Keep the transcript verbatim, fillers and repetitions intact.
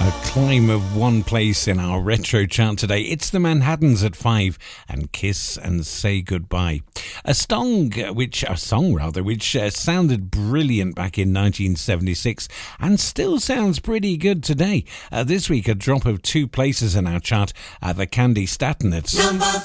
Climb of one place in our retro chart today. It's the Manhattans at five and Kiss and Say Goodbye. A song which, a song rather, which uh, sounded brilliant back in nineteen seventy-six and still sounds pretty good today. Uh, this week, a drop of two places in our chart. Uh, the Candy Statin at number